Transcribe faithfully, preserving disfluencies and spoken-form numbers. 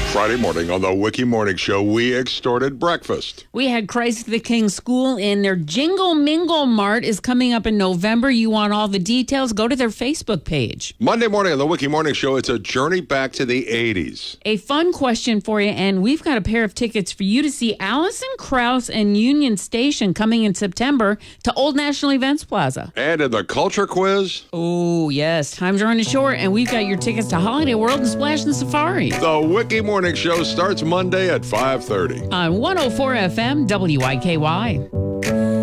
Friday morning on the Wiki Morning Show, we extorted breakfast. We had Christ the King School in their Jingle Mingle Mart is coming up in November. You want all the details? Go to their Facebook page. Monday morning on the Wiki Morning Show, it's a journey back to the eighties. A fun question for you, and we've got a pair of tickets for you to see Alison Krauss and Union Station coming in September to Old National Events Plaza. And in the culture quiz, oh, yes, times are running short, and we've got your tickets to Holiday World and Splash and Safari. The Wiki Morning Show starts Monday at five thirty. On one oh four F M, W I K Y.